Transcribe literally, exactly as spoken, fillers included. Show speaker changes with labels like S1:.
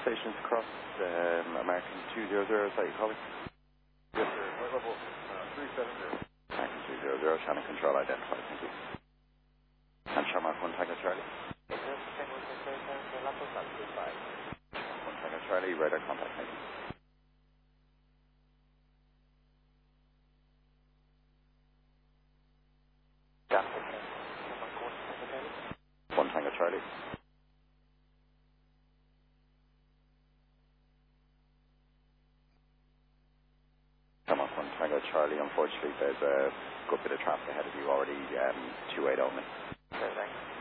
S1: stations across um, American two hundred, is that you calling?
S2: Yes, sir. What level? Uh, three seven zero.
S1: American two hundred, Shannon Control identified, thank you. And Shamrock one Tango Charlie. one Tango Charlie, radar contact, thank you. one Tango Charlie. Shamrock one Tango Charlie, unfortunately there's a good bit of traffic ahead of you already, um, two eight only.
S2: Okay, thanks.